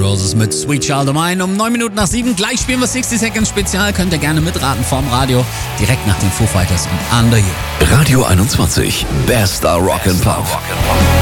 Roses mit Sweet Child of Mine um 9 Minuten nach 7. Gleich spielen wir 60 Seconds Spezial. Könnt ihr gerne mitraten vorm Radio. Direkt nach den Foo Fighters und Under You. Radio 21. Bester Rock'n'Pop.